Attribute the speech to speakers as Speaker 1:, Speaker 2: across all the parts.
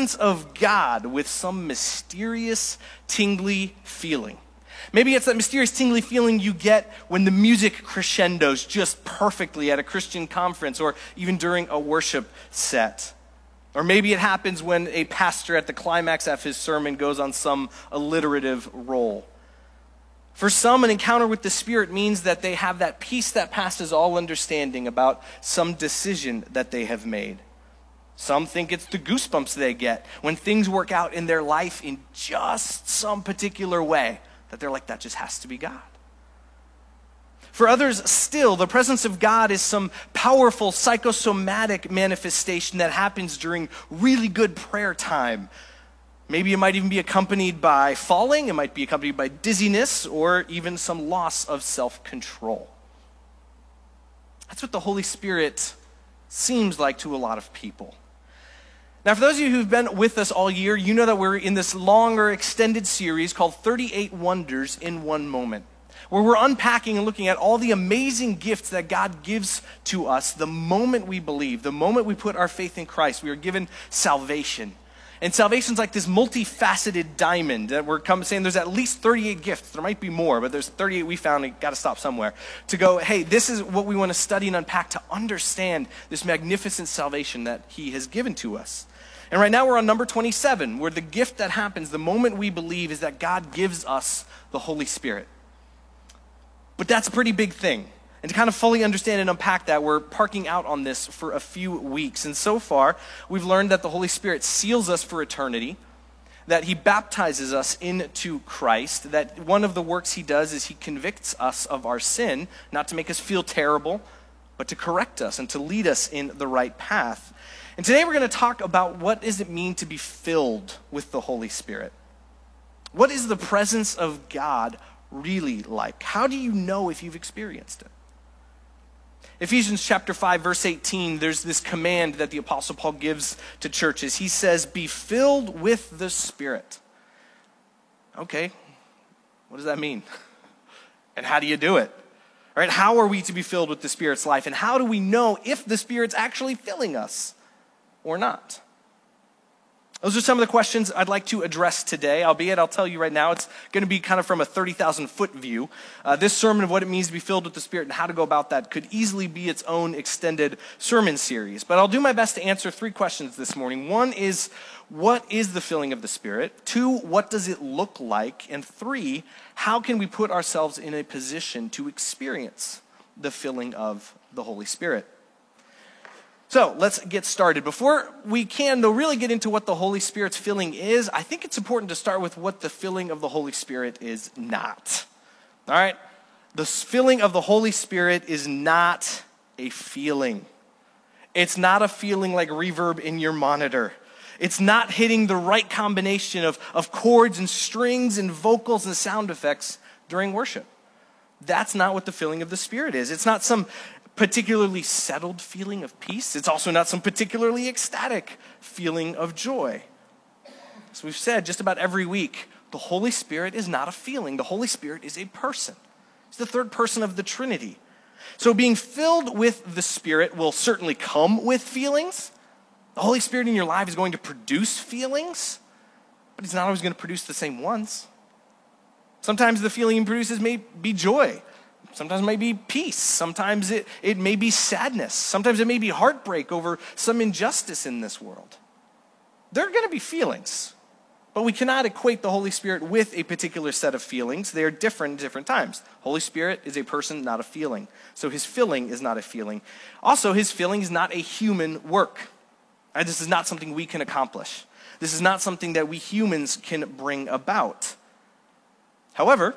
Speaker 1: presence of God with some mysterious, tingly feeling. Maybe it's that mysterious, tingly feeling you get when the music crescendos just perfectly at a Christian conference or even during a worship set. Or maybe it happens when a pastor at the climax of his sermon goes on some alliterative roll. For some, an encounter with the Spirit means that they have that peace that passes all understanding about some decision that they have made. Some think it's the goosebumps they get when things work out in their life in just some particular way, that they're like, that just has to be God. For others still, the presence of God is some powerful psychosomatic manifestation that happens during really good prayer time. Maybe it might even be accompanied by falling, it might be accompanied by dizziness, or even some loss of self-control. That's what the Holy Spirit seems like to a lot of people. Now, for those of you who've been with us all year, you know that we're in this longer, extended series called 38 Wonders in One Moment, where we're unpacking and looking at all the amazing gifts that God gives to us the moment we believe, the moment we put our faith in Christ. We are given salvation. And salvation's like this multifaceted diamond that we're saying there's at least 38 gifts. There might be more, but there's 38 we found and got to stop somewhere. To go, hey, this is what we want to study and unpack to understand this magnificent salvation that he has given to us. And right now we're on number 27, where the gift that happens the moment we believe is that God gives us the Holy Spirit. But that's a pretty big thing. And to kind of fully understand and unpack that, we're parking out on this for a few weeks. And so far, we've learned that the Holy Spirit seals us for eternity, that he baptizes us into Christ, that one of the works he does is he convicts us of our sin, not to make us feel terrible, but to correct us and to lead us in the right path. And today we're going to talk about what does it mean to be filled with the Holy Spirit. What is the presence of God really like? How do you know if you've experienced it? Ephesians chapter 5, verse 18, there's this command that the Apostle Paul gives to churches. He says, be filled with the Spirit. Okay, what does that mean? And how do you do it? All right, how are we to be filled with the Spirit's life? And how do we know if the Spirit's actually filling us or not? Those are some of the questions I'd like to address today, albeit I'll tell you right now, it's going to be kind of from a 30,000-foot view. This sermon of what it means to be filled with the Spirit and how to go about that could easily be its own extended sermon series. But I'll do my best to answer three questions this morning. One is, what is the filling of the Spirit? Two, what does it look like? And three, how can we put ourselves in a position to experience the filling of the Holy Spirit? So let's get started. Before we can, though, really get into what the Holy Spirit's filling is, I think it's important to start with what the filling of the Holy Spirit is not. All right? The filling of the Holy Spirit is not a feeling. It's not a feeling like reverb in your monitor. It's not hitting the right combination of chords and strings and vocals and sound effects during worship. That's not what the filling of the Spirit is. It's not some particularly settled feeling of peace. It's also not some particularly ecstatic feeling of joy. As we've said just about every week, the Holy Spirit is not a feeling. The Holy Spirit is a person. He's the third person of the Trinity. So being filled with the Spirit will certainly come with feelings. The Holy Spirit in your life is going to produce feelings, but he's not always going to produce the same ones. Sometimes the feeling he produces may be joy. Sometimes it may be peace. Sometimes it may be sadness. Sometimes it may be heartbreak over some injustice in this world. There are going to be feelings, but we cannot equate the Holy Spirit with a particular set of feelings. They are different at different times. Holy Spirit is a person, not a feeling. So his filling is not a feeling. Also, his filling is not a human work. This is not something we can accomplish. This is not something that we humans can bring about. However,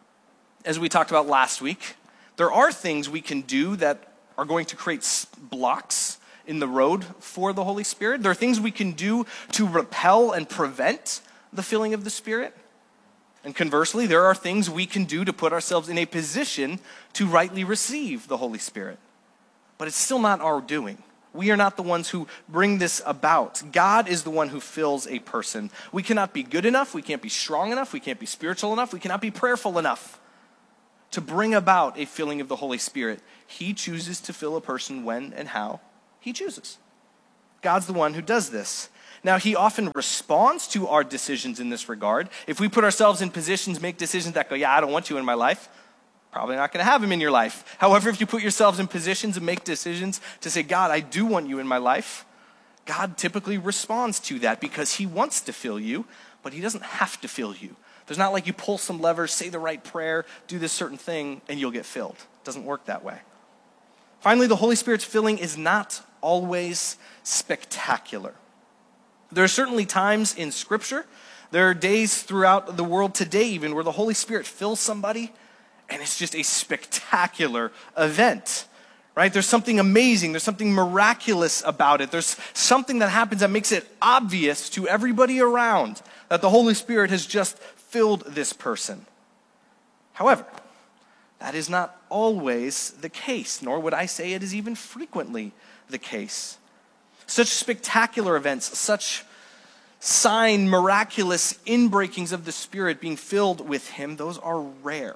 Speaker 1: as we talked about last week, there are things we can do that are going to create blocks in the road for the Holy Spirit. There are things we can do to repel and prevent the filling of the Spirit. And conversely, there are things we can do to put ourselves in a position to rightly receive the Holy Spirit. But it's still not our doing. We are not the ones who bring this about. God is the one who fills a person. We cannot be good enough. We can't be strong enough. We can't be spiritual enough. We cannot be prayerful enough to bring about a filling of the Holy Spirit. He chooses to fill a person when and how he chooses. God's the one who does this. Now, he often responds to our decisions in this regard. If we put ourselves in positions, make decisions that go, yeah, I don't want you in my life, probably not going to have him in your life. However, if you put yourselves in positions and make decisions to say, God, I do want you in my life, God typically responds to that because he wants to fill you, but he doesn't have to fill you. There's not like you pull some levers, say the right prayer, do this certain thing, and you'll get filled. It doesn't work that way. Finally, the Holy Spirit's filling is not always spectacular. There are certainly times in Scripture, there are days throughout the world today even where the Holy Spirit fills somebody and it's just a spectacular event, right? There's something amazing, there's something miraculous about it. There's something that happens that makes it obvious to everybody around that the Holy Spirit has just filled this person. However, that is not always the case, nor would I say it is even frequently the case. Such spectacular events, such sign, miraculous inbreakings of the Spirit being filled with him, those are rare.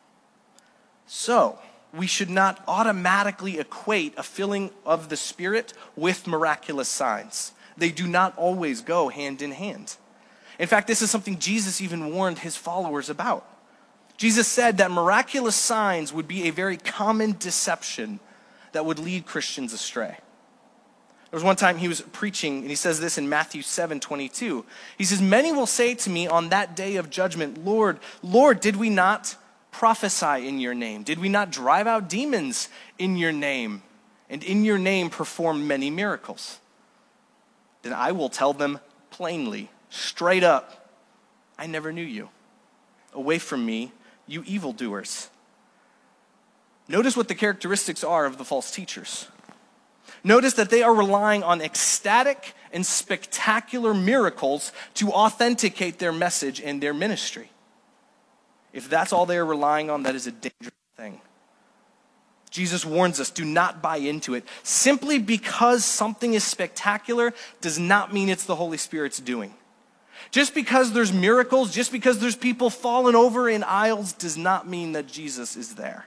Speaker 1: So, we should not automatically equate a filling of the Spirit with miraculous signs. They do not always go hand in hand. In fact, this is something Jesus even warned his followers about. Jesus said that miraculous signs would be a very common deception that would lead Christians astray. There was one time he was preaching, and he says this in Matthew 7:22. He says, many will say to me on that day of judgment, Lord, Lord, did we not prophesy in your name? Did we not drive out demons in your name? And in your name perform many miracles? Then I will tell them plainly, straight up, I never knew you. Away from me, you evildoers. Notice what the characteristics are of the false teachers. Notice that they are relying on ecstatic and spectacular miracles to authenticate their message and their ministry. If that's all they are relying on, that is a dangerous thing. Jesus warns us, do not buy into it. Simply because something is spectacular does not mean it's the Holy Spirit's doing. Just because there's miracles, just because there's people falling over in aisles, does not mean that Jesus is there.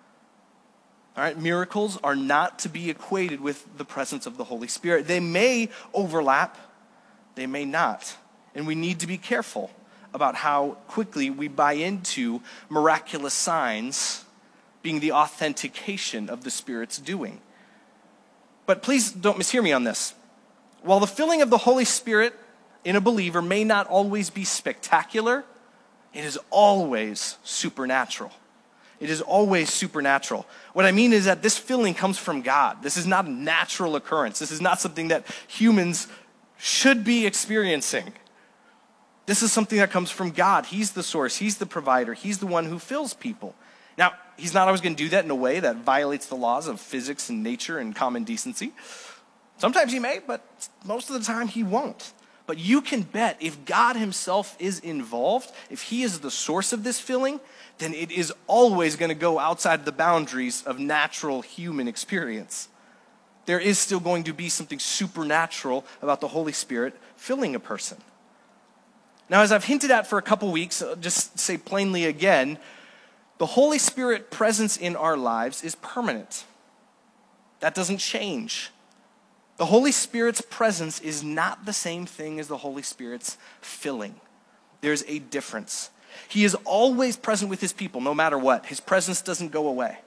Speaker 1: All right, miracles are not to be equated with the presence of the Holy Spirit. They may overlap, they may not. And we need to be careful about how quickly we buy into miraculous signs being the authentication of the Spirit's doing. But please don't mishear me on this. While the filling of the Holy Spirit in a believer may not always be spectacular, it is always supernatural. It is always supernatural. What I mean is that this filling comes from God. This is not a natural occurrence. This is not something that humans should be experiencing. This is something that comes from God. He's the source. He's the provider. He's the one who fills people. Now, he's not always going to do that in a way that violates the laws of physics and nature and common decency. Sometimes he may, but most of the time he won't. But you can bet if God himself is involved, if he is the source of this filling, then it is always going to go outside the boundaries of natural human experience. There is still going to be something supernatural about the Holy Spirit filling a person. Now, as I've hinted at for a couple weeks, I'll just say plainly again, the Holy Spirit presence in our lives is permanent. That doesn't change. The Holy Spirit's presence is not the same thing as the Holy Spirit's filling. There's a difference. He is always present with his people, no matter what. His presence doesn't go away.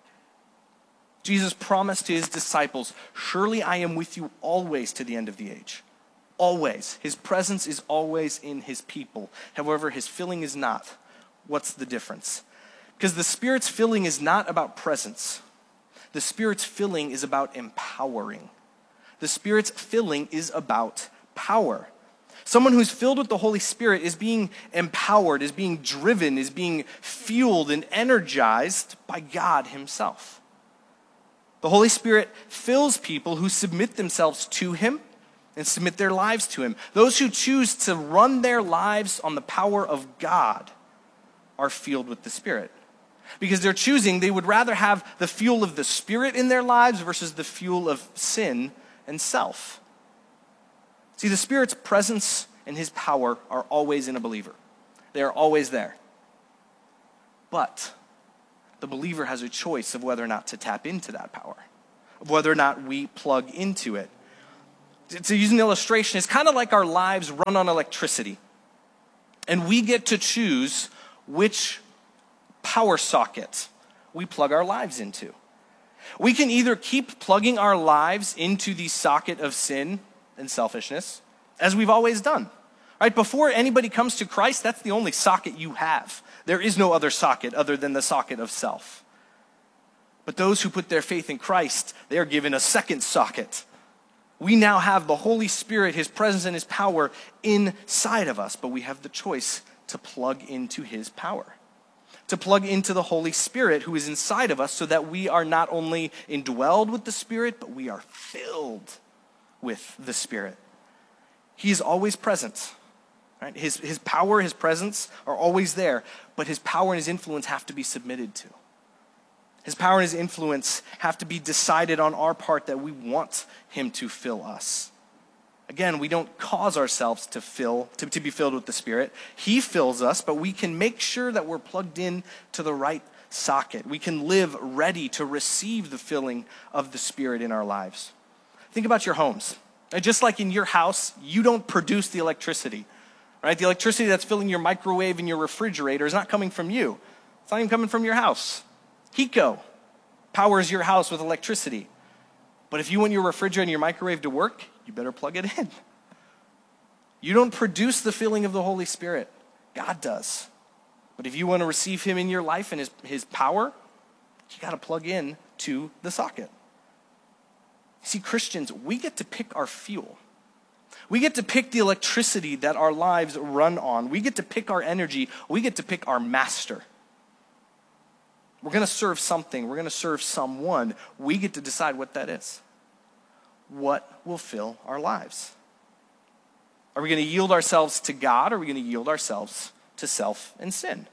Speaker 1: Jesus promised to his disciples, surely I am with you always to the end of the age. Always. His presence is always in his people. However, his filling is not. What's the difference? Because the Spirit's filling is not about presence. The Spirit's filling is about empowering. The Spirit's filling is about power. Someone who's filled with the Holy Spirit is being empowered, is being driven, is being fueled and energized by God himself. The Holy Spirit fills people who submit themselves to him and submit their lives to him. Those who choose to run their lives on the power of God are filled with the Spirit. Because they're choosing, they would rather have the fuel of the Spirit in their lives versus the fuel of sin and self. See, the Spirit's presence and his power are always in a believer. They are always there. But the believer has a choice of whether or not to tap into that power, of whether or not we plug into it. To use an illustration, it's kind of like our lives run on electricity. And we get to choose which power socket we plug our lives into. We can either keep plugging our lives into the socket of sin and selfishness, as we've always done. Right? Before anybody comes to Christ, that's the only socket you have. There is no other socket other than the socket of self. But those who put their faith in Christ, they are given a second socket. We now have the Holy Spirit, his presence and his power inside of us, but we have the choice to plug into his power, to plug into the Holy Spirit who is inside of us so that we are not only indwelled with the Spirit, but we are filled with the Spirit. He is always present. Right? His power, his presence are always there, but his power and his influence have to be submitted to. His power and his influence have to be decided on our part that we want him to fill us. Again, we don't cause ourselves to be filled with the Spirit. He fills us, but we can make sure that we're plugged in to the right socket. We can live ready to receive the filling of the Spirit in our lives. Think about your homes. Just like in your house, you don't produce the electricity. Right? The electricity that's filling your microwave and your refrigerator is not coming from you. It's not even coming from your house. HECO powers your house with electricity. But if you want your refrigerator and your microwave to work, you better plug it in. You don't produce the filling of the Holy Spirit. God does. But if you want to receive him in your life and his power, you got to plug in to the socket. See, Christians, we get to pick our fuel. We get to pick the electricity that our lives run on. We get to pick our energy. We get to pick our master. We're going to serve something. We're going to serve someone. We get to decide what that is. What will fill our lives? Are we going to yield ourselves to God, or are we going to yield ourselves to self and sin?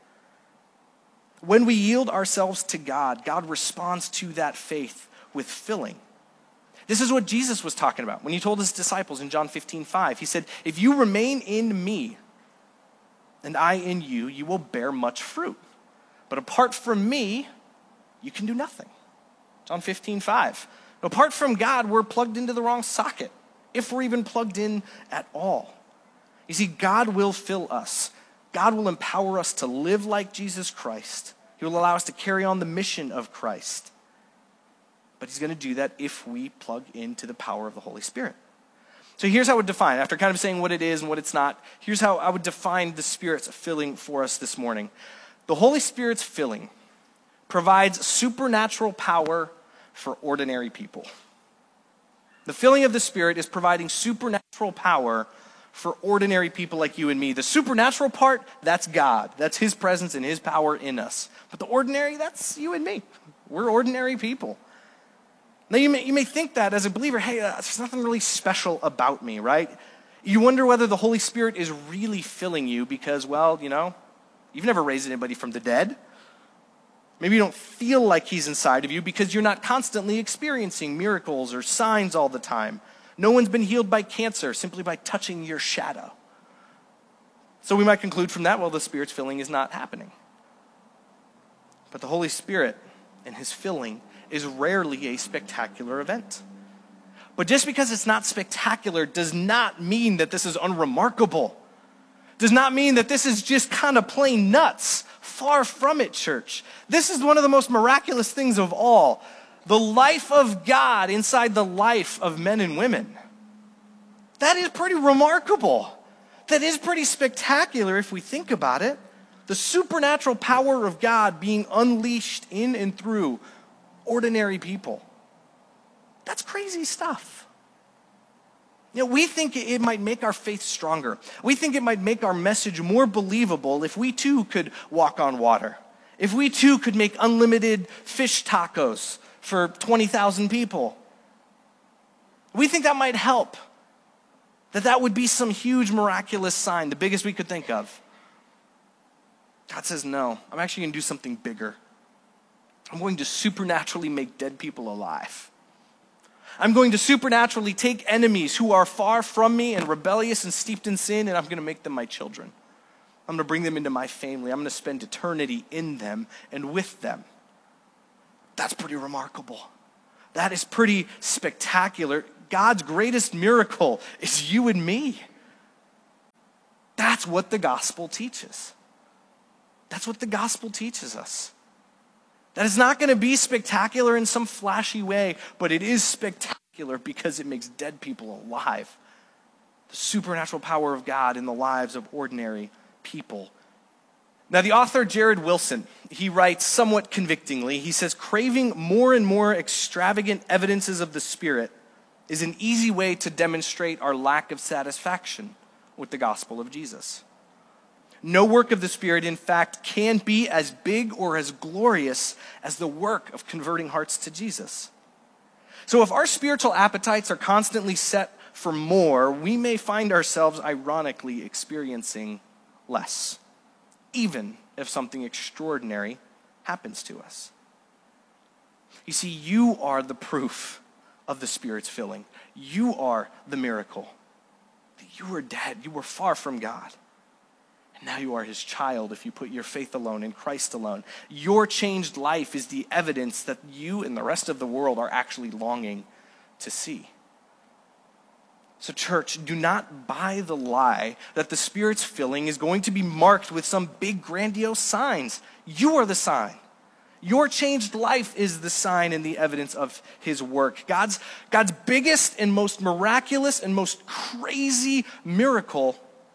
Speaker 1: When we yield ourselves to God, God responds to that faith with filling. This is what Jesus was talking about when he told his disciples in John 15:5. He said, if you remain in me and I in you, you will bear much fruit. But apart from me, you can do nothing. John 15:5. Apart from God, we're plugged into the wrong socket, if we're even plugged in at all. You see, God will fill us. God will empower us to live like Jesus Christ. He will allow us to carry on the mission of Christ. But he's going to do that if we plug into the power of the Holy Spirit. So here's how I would define, after kind of saying what it is and what it's not, here's how I would define the Spirit's filling for us this morning. The Holy Spirit's filling provides supernatural power for ordinary people. The filling of the Spirit is providing supernatural power for ordinary people like you and me. The supernatural part, that's God. That's his presence and his power in us. But the ordinary, that's you and me. We're ordinary people. Now you may think that as a believer, hey, there's nothing really special about me, right? You wonder whether the Holy Spirit is really filling you because, well, you've never raised anybody from the dead. Maybe you don't feel like he's inside of you because you're not constantly experiencing miracles or signs all the time. No one's been healed by cancer simply by touching your shadow. So we might conclude from that, well, the Spirit's filling is not happening. But the Holy Spirit and his filling is rarely a spectacular event. But just because it's not spectacular does not mean that this is unremarkable. Does not mean that this is just kind of plain nuts. Far from it, church. This is one of the most miraculous things of all. The life of God inside the life of men and women. That is pretty remarkable. That is pretty spectacular if we think about it. The supernatural power of God being unleashed in and through ordinary people. That's crazy stuff. We think it might make our faith stronger. We think it might make our message more believable if we too could walk on water. If we too could make unlimited fish tacos for 20,000 people. We think that might help. That would be some huge miraculous sign, the biggest we could think of. God says, no, I'm actually going to do something bigger. I'm going to supernaturally make dead people alive. I'm going to supernaturally take enemies who are far from me and rebellious and steeped in sin, and I'm going to make them my children. I'm going to bring them into my family. I'm going to spend eternity in them and with them. That's pretty remarkable. That is pretty spectacular. God's greatest miracle is you and me. That's what the gospel teaches. That's what the gospel teaches us. That it's not going to be spectacular in some flashy way, but it is spectacular because it makes dead people alive. The supernatural power of God in the lives of ordinary people. Now, the author Jared Wilson, he writes somewhat convictingly, he says, craving more and more extravagant evidences of the Spirit is an easy way to demonstrate our lack of satisfaction with the gospel of Jesus. No work of the Spirit, in fact, can be as big or as glorious as the work of converting hearts to Jesus. So if our spiritual appetites are constantly set for more, we may find ourselves ironically experiencing less, even if something extraordinary happens to us. You see, you are the proof of the Spirit's filling. You are the miracle. You were dead. You were far from God. And now you are his child if you put your faith alone in Christ alone. Your changed life is the evidence that you and the rest of the world are actually longing to see. So church, do not buy the lie that the Spirit's filling is going to be marked with some big grandiose signs. You are the sign. Your changed life is the sign and the evidence of his work. God's biggest and most miraculous and most crazy miracle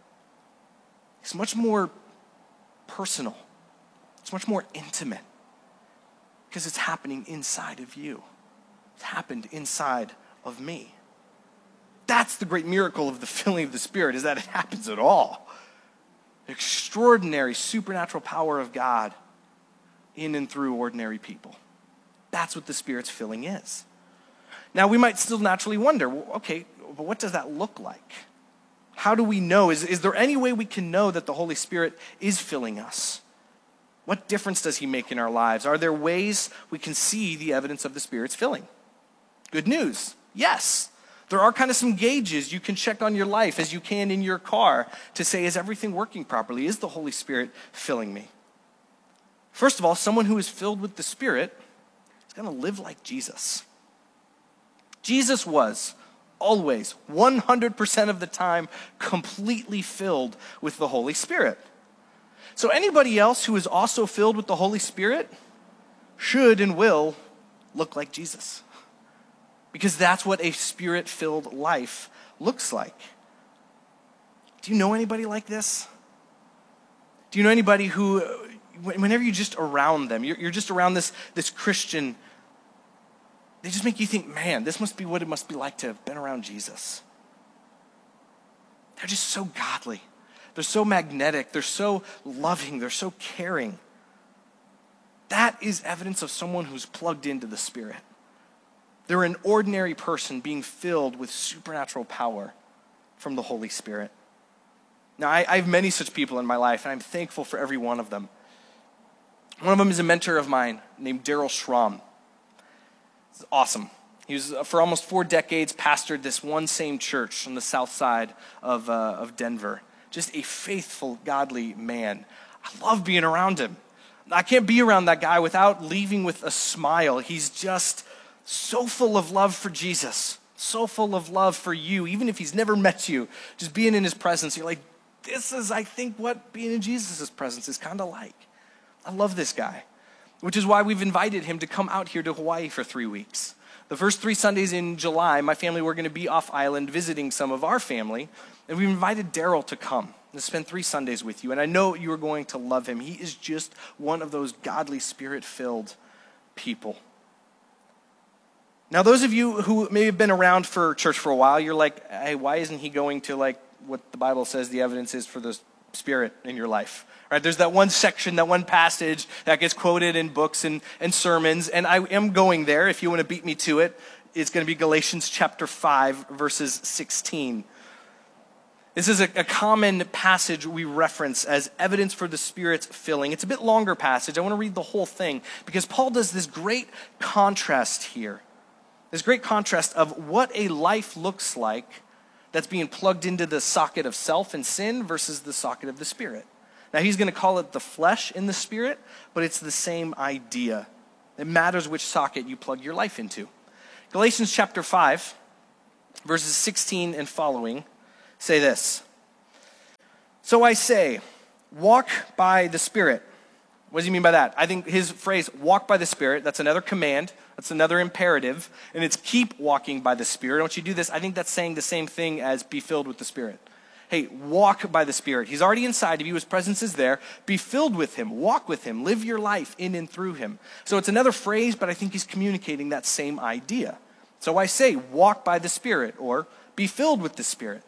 Speaker 1: is much more personal. It's much more intimate because it's happening inside of you. It's happened inside of me. That's the great miracle of the filling of the Spirit, is that it happens at all. The extraordinary supernatural power of God in and through ordinary people. That's what the Spirit's filling is. Now, we might still naturally wonder, well, okay, but what does that look like? How do we know? Is there any way we can know that the Holy Spirit is filling us? What difference does he make in our lives? Are there ways we can see the evidence of the Spirit's filling? Good news, yes. There are kind of some gauges you can check on your life as you can in your car to say, is everything working properly? Is the Holy Spirit filling me? First of all, someone who is filled with the Spirit is going to live like Jesus. Jesus was always, 100% of the time, completely filled with the Holy Spirit. So anybody else who is also filled with the Holy Spirit should and will look like Jesus. Because that's what a Spirit-filled life looks like. Do you know anybody like this? Do you know anybody who, whenever you're just around them, you're just around this Christian, they just make you think, man, this must be what it must be like to have been around Jesus. They're just so godly. They're so magnetic. They're so loving. They're so caring. That is evidence of someone who's plugged into the Spirit. They're an ordinary person being filled with supernatural power from the Holy Spirit. Now, I have many such people in my life, and I'm thankful for every one of them. One of them is a mentor of mine named Daryl Schramm. It's awesome. He was, for almost 4 decades, pastored this one same church on the south side of Denver. Just a faithful, godly man. I love being around him. I can't be around that guy without leaving with a smile. He's just so full of love for Jesus, so full of love for you, even if he's never met you. Just being in his presence, you're like, this is, I think, what being in Jesus' presence is kind of like. I love this guy, which is why we've invited him to come out here to Hawaii for 3 weeks. The first 3 Sundays in July, my family were going to be off island visiting some of our family, and we've invited Daryl to come to spend 3 Sundays with you, and I know you are going to love him. He is just one of those godly, Spirit-filled people. Now, those of you who may have been around for church for a while, you're like, hey, why isn't he going to like what the Bible says the evidence is for the Spirit in your life? Right? There's that one section, that one passage that gets quoted in books and sermons, and I am going there. If you want to beat me to it, it's going to be Galatians chapter 5, verses 16. This is a common passage we reference as evidence for the Spirit's filling. It's a bit longer passage. I want to read the whole thing because Paul does this great contrast here. This great contrast of what a life looks like that's being plugged into the socket of self and sin versus the socket of the Spirit. Now, he's going to call it the flesh and the Spirit, but it's the same idea. It matters which socket you plug your life into. Galatians chapter 5, verses 16 and following, say this. So I say, walk by the Spirit. What does he mean by that? I think his phrase, walk by the Spirit, that's another command, that's another imperative, and it's keep walking by the Spirit. Don't you do this? I think that's saying the same thing as be filled with the Spirit. Hey, walk by the Spirit. He's already inside of you. His presence is there. Be filled with him. Walk with him. Live your life in and through him. So it's another phrase, but I think he's communicating that same idea. So I say, walk by the Spirit, or be filled with the Spirit.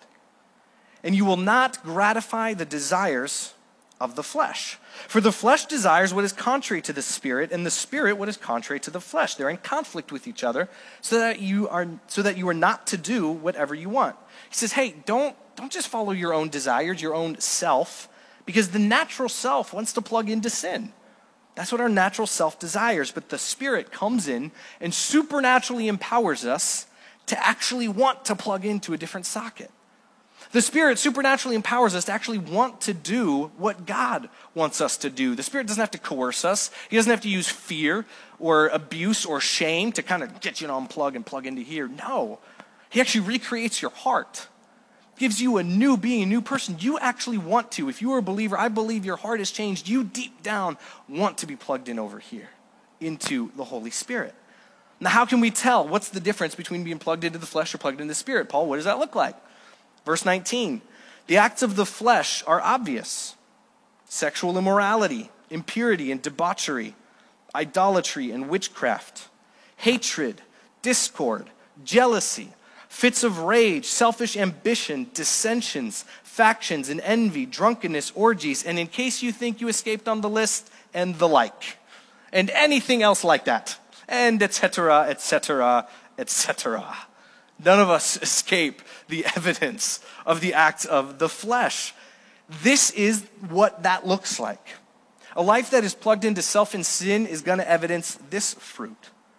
Speaker 1: And you will not gratify the desires of the flesh. For the flesh desires what is contrary to the Spirit, and the Spirit what is contrary to the flesh. They're in conflict with each other, so that you are not to do whatever you want. He says, hey, don't just follow your own desires, your own self, because the natural self wants to plug into sin. That's what our natural self desires, but the Spirit comes in and supernaturally empowers us to actually want to plug into a different socket. The Spirit supernaturally empowers us to actually want to do what God wants us to do. The Spirit doesn't have to coerce us. He doesn't have to use fear or abuse or shame to kind of get you to unplug and plug into here. No, he actually recreates your heart. Gives you a new being, a new person. You actually want to. If you are a believer, I believe your heart has changed. You deep down want to be plugged in over here into the Holy Spirit. Now, how can we tell? What's the difference between being plugged into the flesh or plugged into the Spirit? Paul, what does that look like? Verse 19, the acts of the flesh are obvious. Sexual immorality, impurity and debauchery, idolatry and witchcraft, hatred, discord, jealousy, fits of rage, selfish ambition, dissensions, factions, and envy, drunkenness, orgies, and in case you think you escaped on the list, and the like, and anything else like that, and etc., etc., etc. None of us escape the evidence of the acts of the flesh. This is what that looks like. A life that is plugged into self and sin is going to evidence this fruit.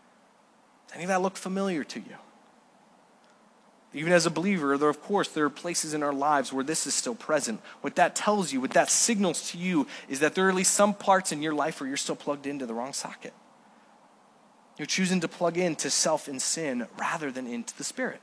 Speaker 1: Does any of that look familiar to you? Even as a believer, there are places in our lives where this is still present. What that tells you, what that signals to you, is that there are at least some parts in your life where you're still plugged into the wrong socket. You're choosing to plug into self and sin rather than into the Spirit.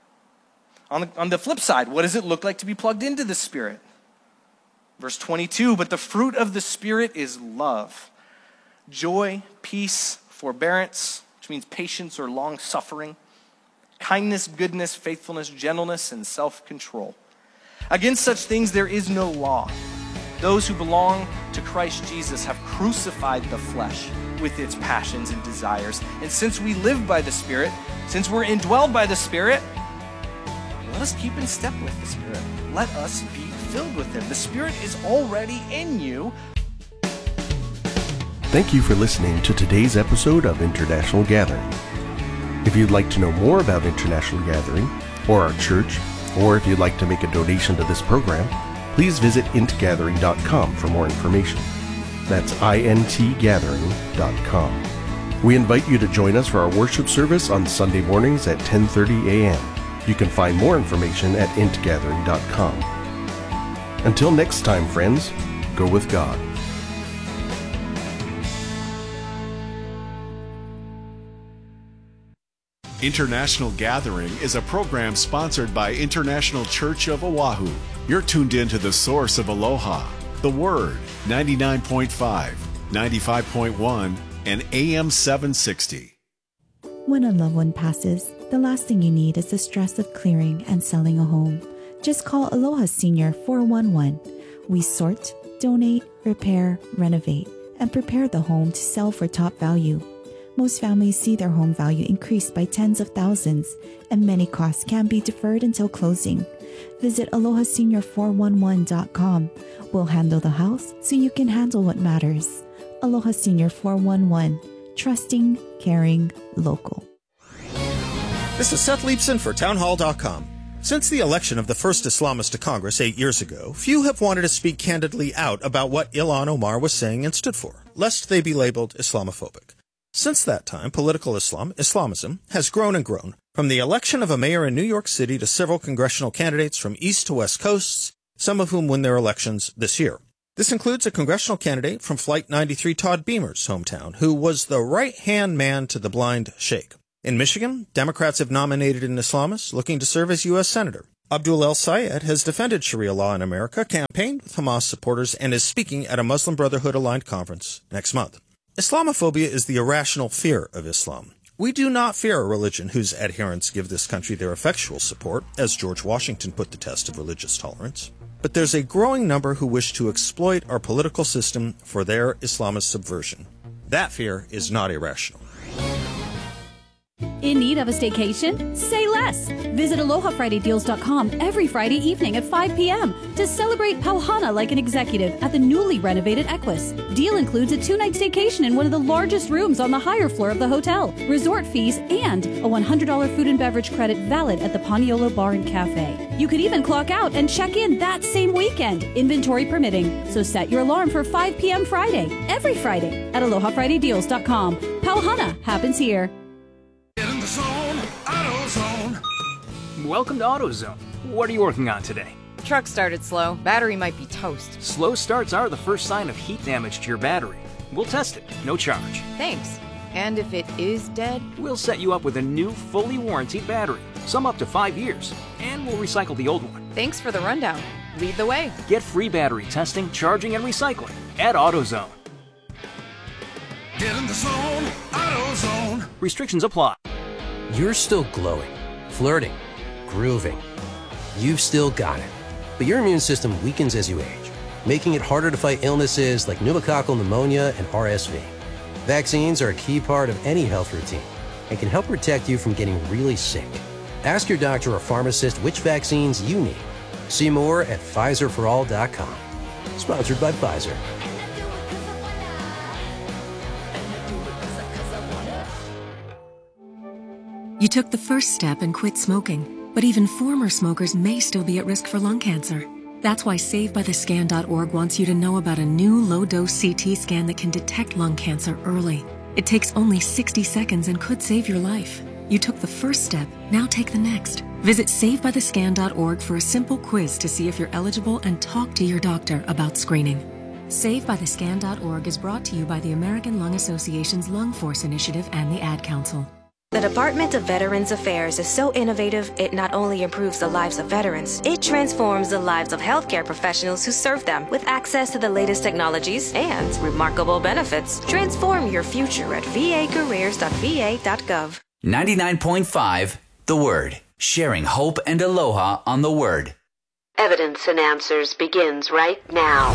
Speaker 1: On the flip side, what does it look like to be plugged into the Spirit? Verse 22, but the fruit of the Spirit is love, joy, peace, forbearance, which means patience or long suffering, kindness, goodness, faithfulness, gentleness, and self-control. Against such things there is no law. Those who belong to Christ Jesus have crucified the flesh with its passions and desires. And since we live by the Spirit, since we're indwelled by the Spirit, let us keep in step with the Spirit. Let us be filled with him. The Spirit is already in you.
Speaker 2: Thank you for listening to today's episode of International Gathering. If you'd like to know more about International Gathering or our church, or if you'd like to make a donation to this program, please visit intgathering.com for more information. That's intgathering.com. We invite you to join us for our worship service on Sunday mornings at 10:30 a.m. You can find more information at intgathering.com. Until next time, friends, go with God.
Speaker 3: International Gathering is a program sponsored by International Church of Oahu. You're tuned in to the source of Aloha, the Word, 99.5, 95.1, and AM 760.
Speaker 4: When a loved one passes, the last thing you need is the stress of clearing and selling a home. Just call Aloha Senior 411. We sort, donate, repair, renovate, and prepare the home to sell for top value. Most families see their home value increase by tens of thousands, and many costs can be deferred until closing. Visit alohasenior411.com. We'll handle the house so you can handle what matters. Aloha Senior 411. Trusting, caring, local.
Speaker 5: This is Seth Leibson for townhall.com. Since the election of the first Islamist to Congress 8 years ago, few have wanted to speak candidly out about what Ilhan Omar was saying and stood for, lest they be labeled Islamophobic. Since that time, political Islamism, has grown and grown, from the election of a mayor in New York City to several congressional candidates from east to west coasts, some of whom win their elections this year. This includes a congressional candidate from Flight 93 Todd Beamer's hometown, who was the right-hand man to the blind sheikh. In Michigan, Democrats have nominated an Islamist looking to serve as U.S. Senator. Abdul El Sayed has defended Sharia law in America, campaigned with Hamas supporters, and is speaking at a Muslim Brotherhood-aligned conference next month. Islamophobia is the irrational fear of Islam. We do not fear a religion whose adherents give this country their effectual support, as George Washington put the test of religious tolerance. But there's a growing number who wish to exploit our political system for their Islamist subversion. That fear is not irrational.
Speaker 6: In need of a staycation? Say less! Visit AlohaFridayDeals.com every Friday evening at 5 p.m. to celebrate Pauhana like an executive at the newly renovated Equus. Deal includes a 2-night staycation in one of the largest rooms on the higher floor of the hotel, resort fees, and a $100 food and beverage credit valid at the Paniolo Bar and Cafe. You could even clock out and check in that same weekend, inventory permitting. So set your alarm for 5 p.m. Friday, every Friday at AlohaFridayDeals.com. Pauhana happens here.
Speaker 7: Get in the zone, AutoZone.
Speaker 8: Welcome to AutoZone. What are you working on today?
Speaker 9: Truck started slow. Battery might be toast.
Speaker 8: Slow starts are the first sign of heat damage to your battery. We'll test it, no charge.
Speaker 9: Thanks. And if it is dead?
Speaker 8: We'll set you up with a new, fully warranted battery, some up to 5 years, and we'll recycle the old one.
Speaker 9: Thanks for the rundown. Lead the way.
Speaker 8: Get free battery testing, charging, and recycling at AutoZone.
Speaker 7: Get in the zone, AutoZone.
Speaker 8: Restrictions apply.
Speaker 10: You're still glowing, flirting, grooving. You've still got it. But your immune system weakens as you age, making it harder to fight illnesses like pneumococcal pneumonia and RSV. Vaccines are a key part of any health routine and can help protect you from getting really sick. Ask your doctor or pharmacist which vaccines you need. See more at PfizerForAll.com. Sponsored by Pfizer.
Speaker 11: You took the first step and quit smoking, but even former smokers may still be at risk for lung cancer. That's why SaveByTheScan.org wants you to know about a new low-dose CT scan that can detect lung cancer early. It takes only 60 seconds and could save your life. You took the first step, now take the next. Visit SaveByTheScan.org for a simple quiz to see if you're eligible and talk to your doctor about screening. SaveByTheScan.org is brought to you by the American Lung Association's Lung Force Initiative and the Ad Council.
Speaker 12: The Department of Veterans Affairs is so innovative, it not only improves the lives of veterans, it transforms the lives of healthcare professionals who serve them with access to the latest technologies and remarkable benefits. Transform your future at vacareers.va.gov.
Speaker 13: 99.5 The Word. Sharing hope and aloha on the Word.
Speaker 14: Evidence and Answers begins right now.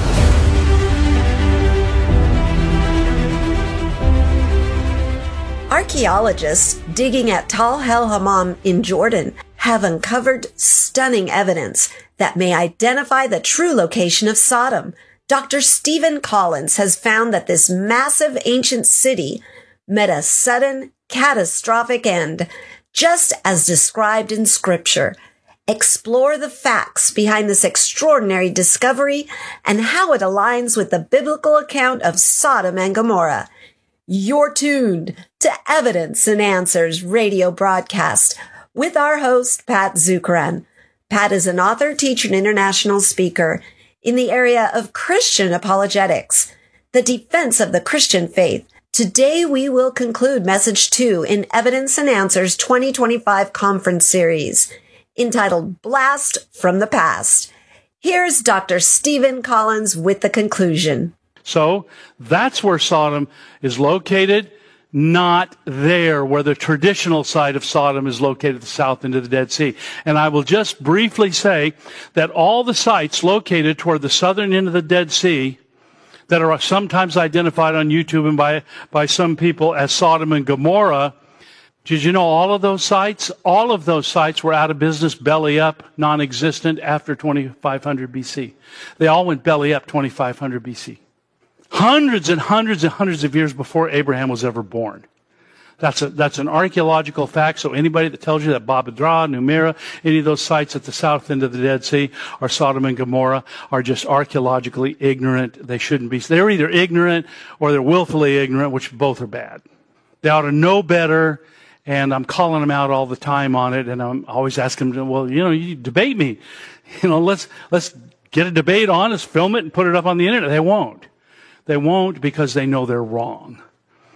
Speaker 15: Archaeologists digging at Tal El Hammam in Jordan have uncovered stunning evidence that may identify the true location of Sodom. Dr. Stephen Collins has found that this massive ancient city met a sudden, catastrophic end, just as described in Scripture. Explore the facts behind this extraordinary discovery and how it aligns with the biblical account of Sodom and Gomorrah. You're tuned to Evidence and Answers radio broadcast with our host, Pat Zukeran. Pat is an author, teacher, and international speaker in the area of Christian apologetics, the defense of the Christian faith. Today, we will conclude Message 2 in Evidence and Answers 2025 conference series entitled Blast from the Past. Here's Dr. Stephen Collins with the conclusion.
Speaker 16: So that's where Sodom is located, not there where the traditional site of Sodom is located at the south end of the Dead Sea. And I will just briefly say that all the sites located toward the southern end of the Dead Sea that are sometimes identified on YouTube and by some people as Sodom and Gomorrah, did you know all of those sites? All of those sites were out of business, belly up, non-existent after 2500 BC. They all went belly up 2500 BC. Hundreds and hundreds and hundreds of years before Abraham was ever born. That's an archaeological fact, so anybody that tells you that Babadra, Numera, any of those sites at the south end of the Dead Sea are Sodom and Gomorrah are just archaeologically ignorant. They shouldn't be. They're either ignorant or they're willfully ignorant, which both are bad. They ought to know better, and I'm calling them out all the time on it, and I'm always asking them, well, you debate me. Let's get a debate on, let's film it and put it up on the internet. They won't. They won't because they know they're wrong.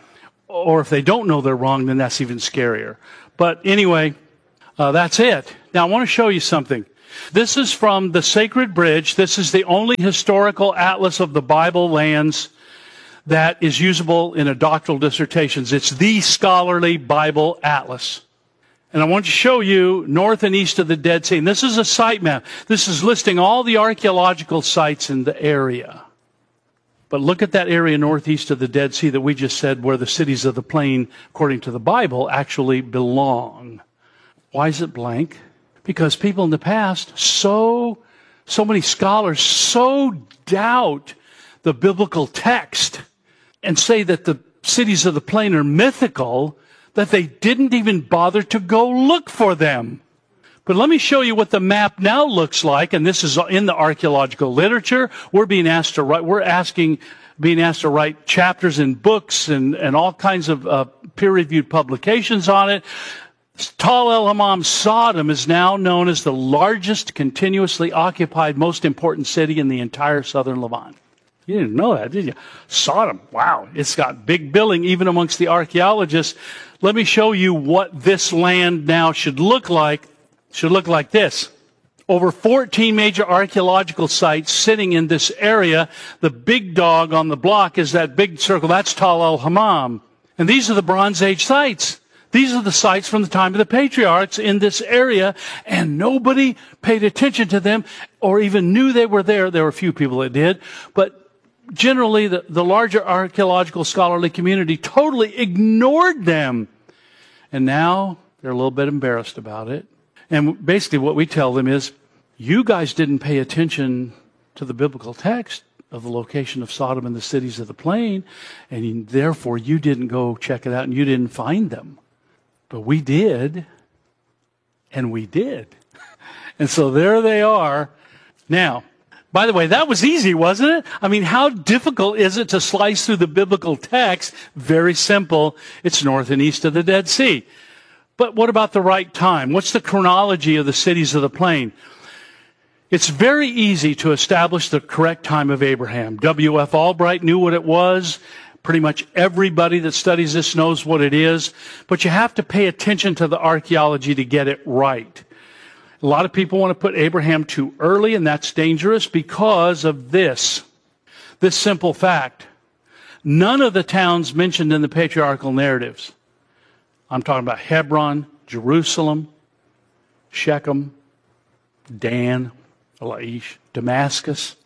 Speaker 16: Or if they don't know they're wrong, then that's even scarier. But anyway, that's it. Now I want to show you something. This is from the Sacred Bridge. This is the only historical atlas of the Bible lands that is usable in a doctoral dissertations. It's the scholarly Bible atlas. And I want to show you north and east of the Dead Sea. And this is a site map. This is listing all the archaeological sites in the area. But look at that area northeast of the Dead Sea that we just said where the cities of the plain, according to the Bible, actually belong. Why is it blank? Because people in the past, so many scholars so doubt the biblical text and say that the cities of the plain are mythical that they didn't even bother to go look for them. But let me show you what the map now looks like, and this is in the archaeological literature. We're being asked to write chapters in books and all kinds of peer-reviewed publications on it. Tal El Hammam, Sodom, is now known as the largest continuously occupied, most important city in the entire southern Levant. You didn't know that, did you? Sodom, wow, it's got big billing even amongst the archaeologists. Let me show you what this land now should look like. It should look like this. Over 14 major archaeological sites sitting in this area. The big dog on the block is that big circle. That's Tal El Hammam. And these are the Bronze Age sites. These are the sites from the time of the patriarchs in this area, and nobody paid attention to them or even knew they were there. There were a few people that did, but generally the larger archaeological scholarly community totally ignored them. And now they're a little bit embarrassed about it. And basically what we tell them is, you guys didn't pay attention to the biblical text of the location of Sodom and the cities of the plain, and therefore you didn't go check it out and you didn't find them. But we did, and we did. And so there they are. Now, by the way, that was easy, wasn't it? I mean, how difficult is it to slice through the biblical text? Very simple. It's north and east of the Dead Sea. But what about the right time? What's the chronology of the cities of the plain? It's very easy to establish the correct time of Abraham. W.F. Albright knew what it was. Pretty much everybody that studies this knows what it is. But you have to pay attention to the archaeology to get it right. A lot of people want to put Abraham too early, and that's dangerous because of this simple fact. None of the towns mentioned in the patriarchal narratives, I'm talking about Hebron, Jerusalem, Shechem, Dan, Laish, Damascus.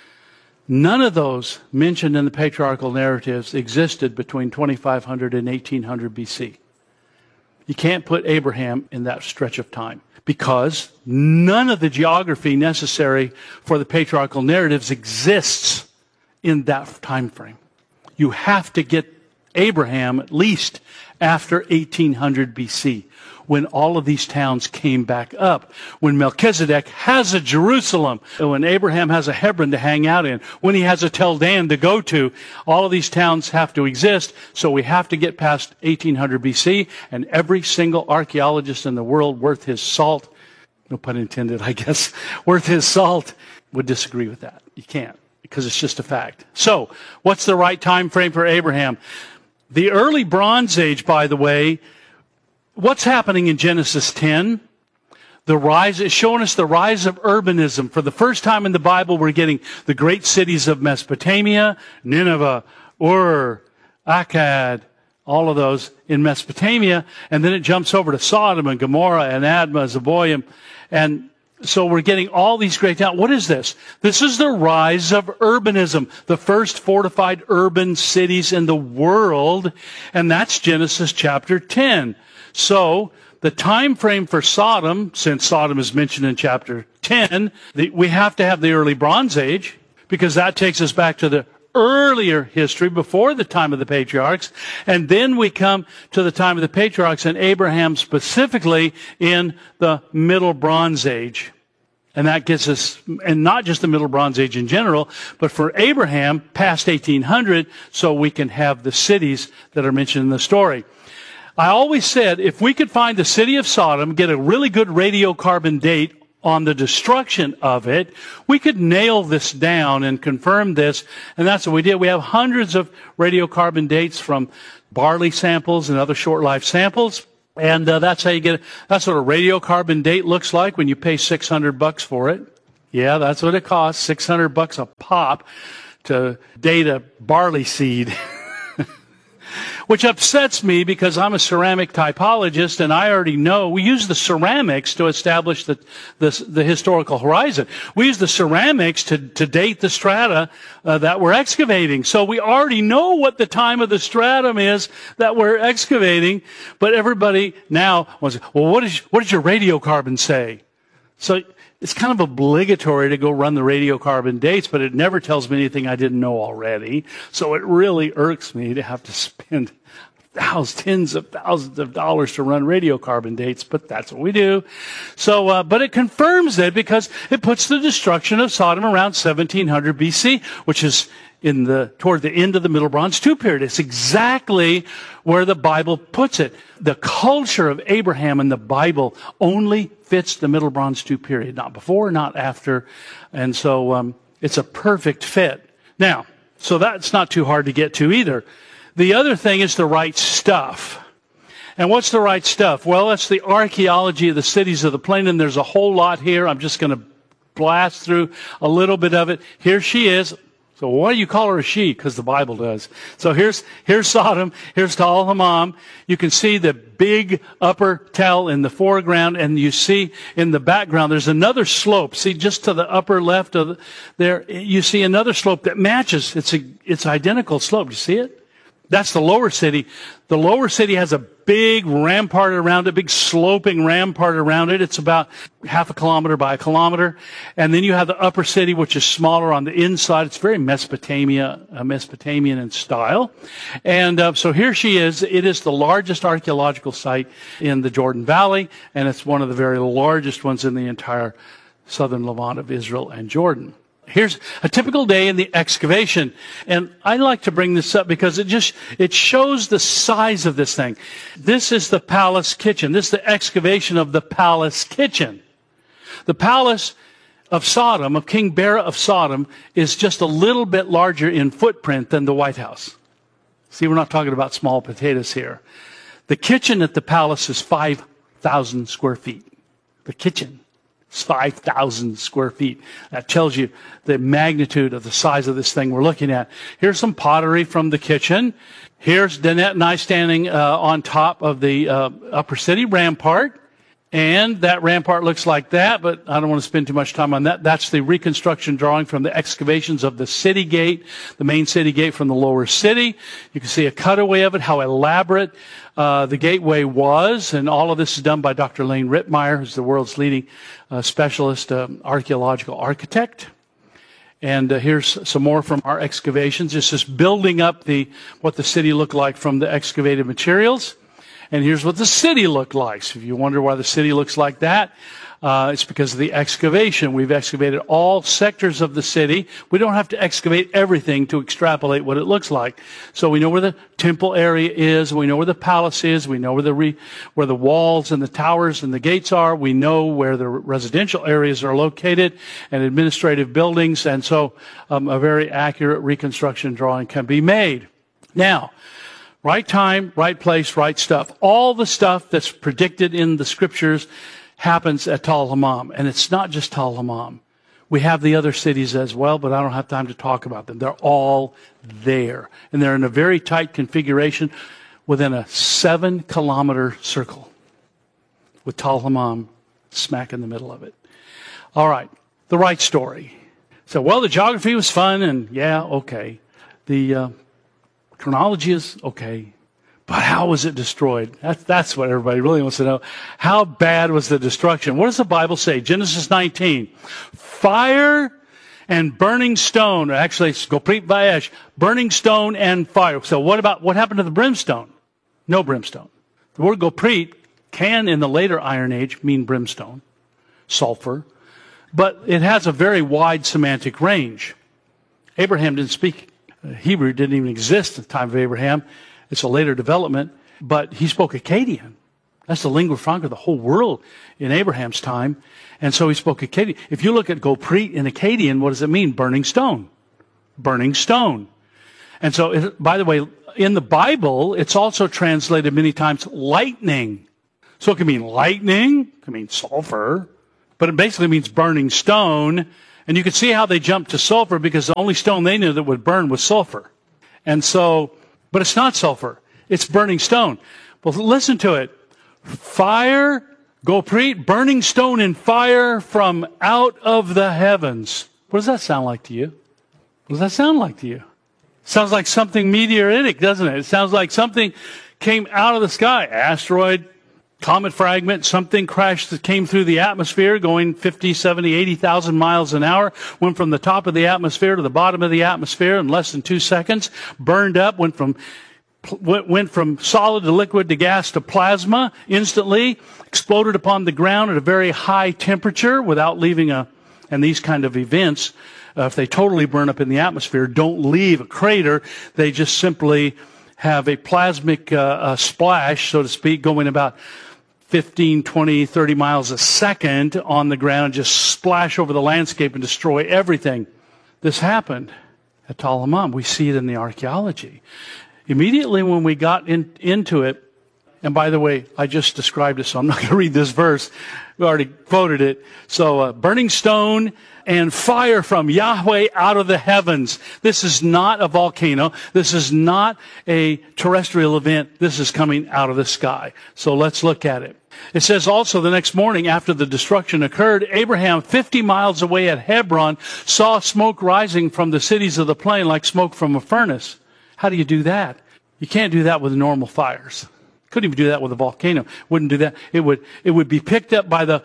Speaker 16: None of those mentioned in the patriarchal narratives existed between 2500 and 1800 BC. You can't put Abraham in that stretch of time because none of the geography necessary for the patriarchal narratives exists in that time frame. You have to get Abraham at least after 1800 BC, when all of these towns came back up, when Melchizedek has a Jerusalem, when Abraham has a Hebron to hang out in, when he has a Tel Dan to go to. All of these towns have to exist, so we have to get past 1800 BC, and every single archaeologist in the world worth his salt, no pun intended, I guess, worth his salt, would disagree with that. You can't, because it's just a fact. So, what's the right time frame for Abraham? The early Bronze Age, by the way, what's happening in Genesis 10? The rise is showing us the rise of urbanism. For the first time in the Bible, we're getting the great cities of Mesopotamia, Nineveh, Ur, Akkad, all of those in Mesopotamia. And then it jumps over to Sodom and Gomorrah and Admah, Zeboim. And so we're getting all these great towns. What is this? This is the rise of urbanism, the first fortified urban cities in the world. And that's Genesis chapter 10. So the time frame for Sodom, since Sodom is mentioned in chapter 10, we have to have the early Bronze Age, because that takes us back to the earlier history before the time of the patriarchs. And then we come to the time of the patriarchs and Abraham specifically in the Middle Bronze Age. And that gets us, and not just the Middle Bronze Age in general, but for Abraham past 1800, so we can have the cities that are mentioned in the story. I always said, if we could find the city of Sodom, get a really good radiocarbon date on the destruction of it, we could nail this down and confirm this, and that's what we did. We have hundreds of radiocarbon dates from barley samples and other short-life samples, and that's how you get it. That's what a radiocarbon date looks like when you pay $600 for it. Yeah, that's what it costs, $600 a pop to date a barley seed. Which upsets me because I'm a ceramic typologist and I already know we use the ceramics to establish the historical horizon. We use the ceramics to date the strata that we're excavating. So we already know what the time of the stratum is that we're excavating. But everybody now wants, well, what does your radiocarbon say? So it's kind of obligatory to go run the radiocarbon dates, but it never tells me anything I didn't know already. So it really irks me to have to spend tens of thousands of dollars to run radiocarbon dates, but that's what we do. So, but it confirms it because it puts the destruction of Sodom around 1700 BC, which is toward the end of the Middle Bronze II period. It's exactly where the Bible puts it. The culture of Abraham in the Bible only fits the Middle Bronze II period, not before, not after. And so it's a perfect fit. Now, so that's not too hard to get to either. The other thing is the right stuff. And what's the right stuff? Well, that's the archaeology of the cities of the plain, and there's a whole lot here. I'm just going to blast through a little bit of it. Here she is. So why do you call her a she? Because the Bible does. So here's Sodom. Here's Tal Hammam. You can see the big upper Tel in the foreground, and you see in the background there's another slope. See, just to the upper left of there, you see another slope that matches. It's identical slope. You see it? That's the lower city. The lower city has a big rampart around it, big sloping rampart around it. It's about half a kilometer by a kilometer. And then you have the upper city, which is smaller on the inside. It's very Mesopotamian in style. And so here she is. It is the largest archaeological site in the Jordan Valley, and it's one of the very largest ones in the entire southern Levant of Israel and Jordan. Here's a typical day in the excavation. And I like to bring this up because it shows the size of this thing. This is the palace kitchen. This is the excavation of the palace kitchen. The palace of Sodom, of King Bera of Sodom, is just a little bit larger in footprint than the White House. See, we're not talking about small potatoes here. The kitchen at the palace is 5,000 square feet. The kitchen. 5,000 square feet. That tells you the magnitude of the size of this thing we're looking at. Here's some pottery from the kitchen. Here's Danette and I standing on top of the upper city rampart. And that rampart looks like that, but I don't want to spend too much time on that. That's the reconstruction drawing from the excavations of the city gate, the main city gate from the lower city. You can see a cutaway of it, how elaborate the gateway was. And all of this is done by Dr. Lane Rittmeyer, who's the world's leading specialist archaeological architect. And here's some more from our excavations. It's just building up what the city looked like from the excavated materials. And here's what the city looked like. So if you wonder why the city looks like that, it's because of the excavation. We've excavated all sectors of the city. We don't have to excavate everything to extrapolate what it looks like. So we know where the temple area is. We know where the palace is. We know where the walls and the towers and the gates are. We know where the residential areas are located and administrative buildings. And so a very accurate reconstruction drawing can be made. Now, right time, right place, right stuff. All the stuff that's predicted in the scriptures happens at Tal Hammam. And it's not just Tal Hammam. We have the other cities as well, but I don't have time to talk about them. They're all there. And they're in a very tight configuration within a 7-kilometer circle with Tal Hammam smack in the middle of it. All right, the right story. So, well, the geography was fun, and yeah, okay. The chronology is okay, but how was it destroyed? That's what everybody really wants to know. How bad was the destruction? What does the Bible say? Genesis 19. Fire and burning stone. Actually, it's Goprit Vayesh. Burning stone and fire. So what happened to the brimstone? No brimstone. The word Goprit can, in the later Iron Age, mean brimstone, sulfur, but it has a very wide semantic range. Abraham didn't speak Hebrew, didn't even exist at the time of Abraham. It's a later development, but he spoke Akkadian. That's the lingua franca of the whole world in Abraham's time. And so he spoke Akkadian. If you look at Goprit in Akkadian, what does it mean? Burning stone. Burning stone. And so, by the way, in the Bible, it's also translated many times lightning. So it can mean lightning, it can mean sulfur, but it basically means burning stone. And you can see how they jumped to sulfur because the only stone they knew that would burn was sulfur. And so, but it's not sulfur. It's burning stone. Well, listen to it. Fire, Goprit, burning stone and fire from out of the heavens. What does that sound like to you? What does that sound like to you? Sounds like something meteoritic, doesn't it? It sounds like something came out of the sky. Asteroid, comet fragment, something crashed that came through the atmosphere going 50, 70, 80,000 miles an hour, went from the top of the atmosphere to the bottom of the atmosphere in less than 2 seconds, burned up, went from solid to liquid to gas to plasma instantly, exploded upon the ground at a very high temperature without leaving and these kind of events, if they totally burn up in the atmosphere, don't leave a crater. They just simply have a plasmic splash, so to speak, going about 15, 20, 30 miles a second on the ground and just splash over the landscape and destroy everything. This happened at Tal Hammam. We see it in the archaeology. Immediately when we got into it, and by the way, I just described it, so I'm not going to read this verse. We already quoted it. So, burning stone and fire from Yahweh out of the heavens. This is not a volcano. This is not a terrestrial event. This is coming out of the sky. So let's look at it. It says also the next morning after the destruction occurred, Abraham 50 miles away at Hebron saw smoke rising from the cities of the plain like smoke from a furnace. How do you do that? You can't do that with normal fires. Couldn't even do that with a volcano. Wouldn't do that. It would be picked up by the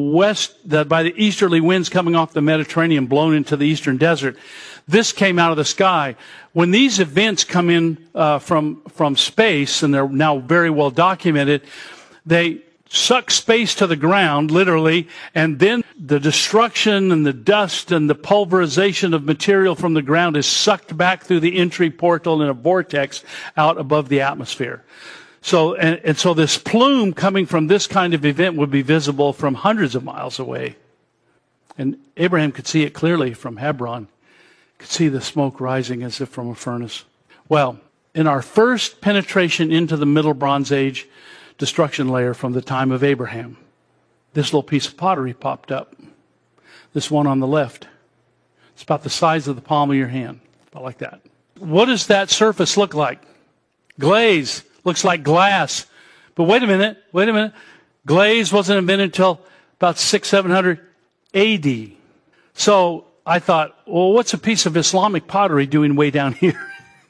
Speaker 16: easterly winds coming off the Mediterranean, blown into the eastern desert. This came out of the sky. When these events come in from space, and they're now very well documented, they suck space to the ground, literally, and then the destruction and the dust and the pulverization of material from the ground is sucked back through the entry portal in a vortex out above the atmosphere. So, and so this plume coming from this kind of event would be visible from hundreds of miles away. And Abraham could see it clearly from Hebron. Could see the smoke rising as if from a furnace. Well, in our first penetration into the Middle Bronze Age destruction layer from the time of Abraham, this little piece of pottery popped up. This one on the left. It's about the size of the palm of your hand. About like that. What does that surface look like? Glaze. Looks like glass. But wait a minute. Glaze wasn't invented until about 600-700 AD. So I thought, well, what's a piece of Islamic pottery doing way down here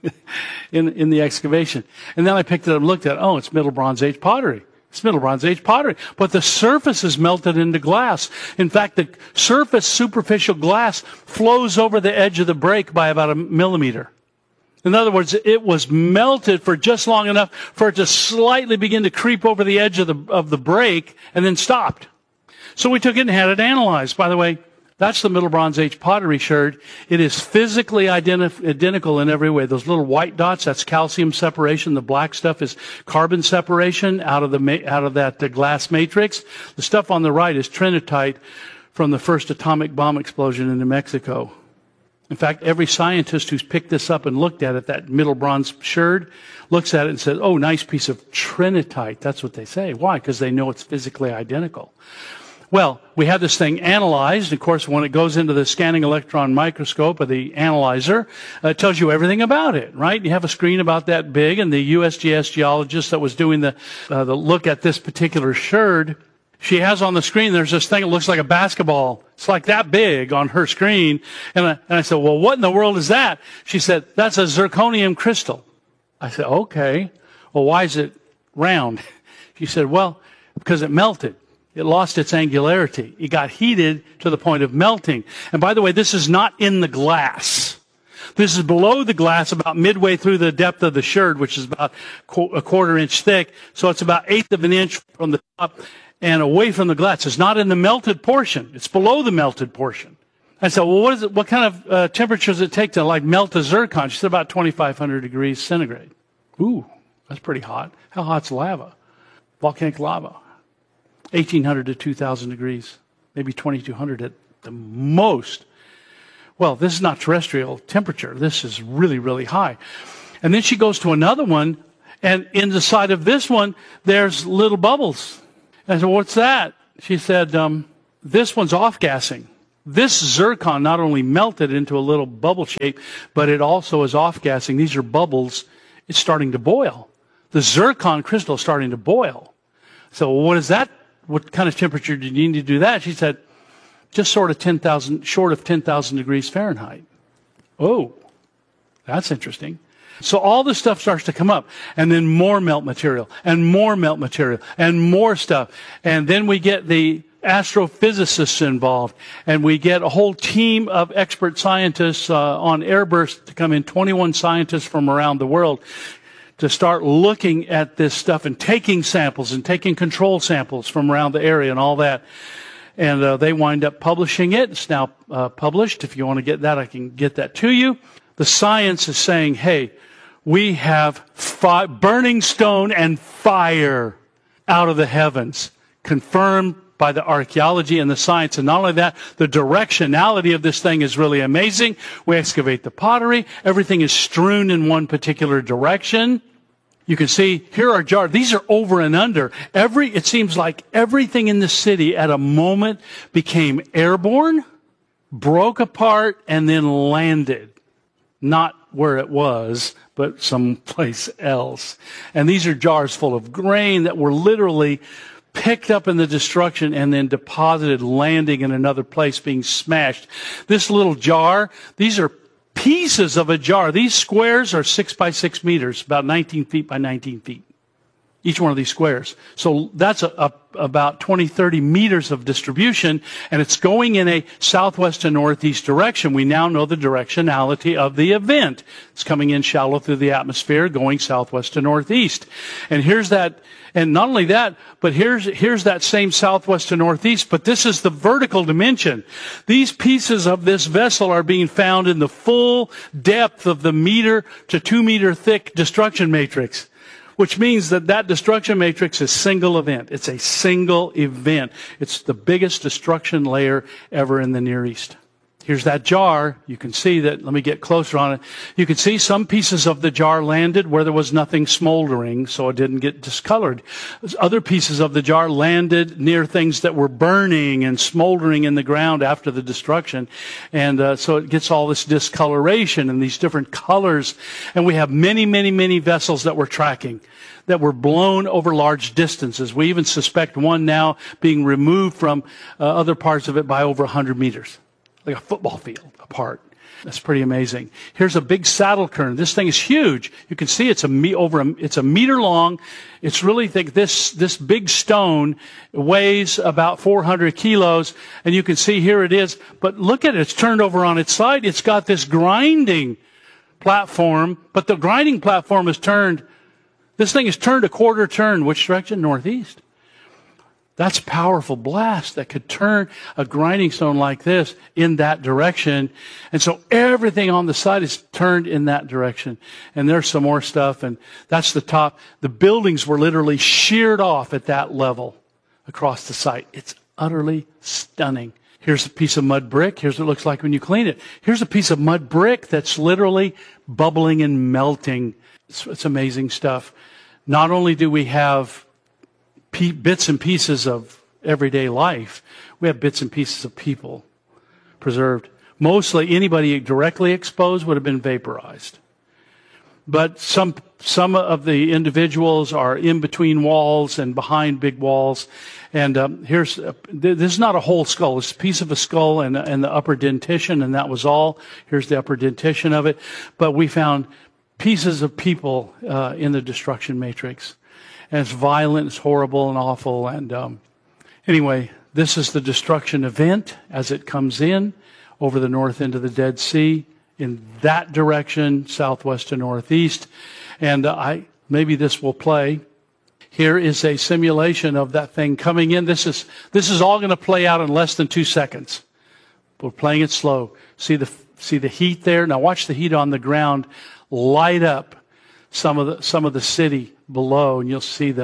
Speaker 16: in the excavation? And then I picked it up and looked at it. Oh, it's Middle Bronze Age pottery. It's Middle Bronze Age pottery. But the surface is melted into glass. In fact, the surface superficial glass flows over the edge of the break by about 1 millimeter. In other words, it was melted for just long enough for it to slightly begin to creep over the edge of the break and then stopped. So we took it and had it analyzed. By the way, that's the Middle Bronze Age pottery sherd. It is physically identical in every way. Those little white dots, that's calcium separation. The black stuff is carbon separation out of that glass matrix. The stuff on the right is trinitite from the first atomic bomb explosion in New Mexico. In fact, every scientist who's picked this up and looked at it, that Middle Bronze sherd, looks at it and says, oh, nice piece of trinitite. That's what they say. Why? Because they know it's physically identical. Well, we had this thing analyzed. Of course, when it goes into the scanning electron microscope of the analyzer, it tells you everything about it, right? You have a screen about that big, and the USGS geologist that was doing the look at this particular sherd, she has on the screen, there's this thing that looks like a basketball. It's like that big on her screen. And I said, well, what in the world is that? She said, that's a zirconium crystal. I said, okay. Well, why is it round? She said, well, because it melted. It lost its angularity. It got heated to the point of melting. And by the way, this is not in the glass. This is below the glass, about midway through the depth of the sherd, which is about a quarter inch thick. So it's about 1/8 of an inch from the top and away from the glass. It's not in the melted portion. It's below the melted portion. I said, well, what kind of temperature does it take to like melt a zircon? She said about 2,500 degrees centigrade. Ooh, that's pretty hot. How hot's lava? volcanic lava. 1,800 to 2,000 degrees, maybe 2,200 at the most. Well, this is not terrestrial temperature. This is really, really high. And then she goes to another one, and in the side of this one, there's little bubbles. I said, what's that? She said, this one's off-gassing. This zircon not only melted into a little bubble shape, but it also is off-gassing. These are bubbles. It's starting to boil. The zircon crystal is starting to boil. So what is that? What kind of temperature do you need to do that? She said, just short of 10,000 degrees Fahrenheit. Oh, that's interesting. So all this stuff starts to come up, and then more melt material, and more melt material, and more stuff. And then we get the astrophysicists involved, and we get a whole team of expert scientists on airburst to come in, 21 scientists from around the world to start looking at this stuff and taking samples and taking control samples from around the area and all that. And they wind up publishing it. It's now published. If you want to get that, I can get that to you. The science is saying, hey, we have burning stone and fire out of the heavens, confirmed by the archaeology and the science. And not only that, the directionality of this thing is really amazing. We excavate the pottery. Everything is strewn in one particular direction. You can see, here are jars. These are over and under. It seems like everything in the city at a moment became airborne, broke apart, and then landed. Not where it was, but someplace else. And these are jars full of grain that were literally picked up in the destruction and then deposited, landing in another place, being smashed. This little jar, these are pieces of a jar. These squares are 6 by 6 meters, about 19 feet by 19 feet. Each one of these squares. So that's about 20, 30 meters of distribution, and it's going in a southwest to northeast direction. We now know the directionality of the event. It's coming in shallow through the atmosphere, going southwest to northeast. And here's that, and not only that, but here's that same southwest to northeast, but this is the vertical dimension. These pieces of this vessel are being found in the full depth of the meter to 2 meter thick destruction matrix, which means that destruction matrix is single event. It's a single event. It's the biggest destruction layer ever in the Near East. Here's that jar. You can see that. Let me get closer on it. You can see some pieces of the jar landed where there was nothing smoldering, so it didn't get discolored. Other pieces of the jar landed near things that were burning and smoldering in the ground after the destruction. And so it gets all this discoloration and these different colors. And we have many, many, many vessels that we're tracking that were blown over large distances. We even suspect one now being removed from other parts of it by over 100 meters. Like a football field apart. That's pretty amazing. Here's a big saddle kern. This thing is huge. You can see it's a meter long. It's really thick. This big stone weighs about 400 kilos, and you can see here it is. But look at it. It's turned over on its side. It's got this grinding platform, but the grinding platform is turned. This thing is turned a quarter turn. Which direction? Northeast. That's a powerful blast that could turn a grinding stone like this in that direction. And so everything on the side is turned in that direction. And there's some more stuff, and that's the top. The buildings were literally sheared off at that level across the site. It's utterly stunning. Here's a piece of mud brick. Here's what it looks like when you clean it. Here's a piece of mud brick that's literally bubbling and melting. It's amazing stuff. Not only do we have bits and pieces of everyday life, we have bits and pieces of people preserved. Mostly anybody directly exposed would have been vaporized. But some of the individuals are in between walls and behind big walls. And this is not a whole skull. It's a piece of a skull and the upper dentition, and that was all. Here's the upper dentition of it. But we found pieces of people in the destruction matrix. And it's violent, it's horrible and awful. And anyway, this is the destruction event as it comes in over the north end of the Dead Sea in that direction, southwest to northeast. And maybe this will play. Here is a simulation of that thing coming in. This is all going to play out in less than 2 seconds. We're playing it slow. See the heat there? Now watch the heat on the ground light up some of the city below, and you'll see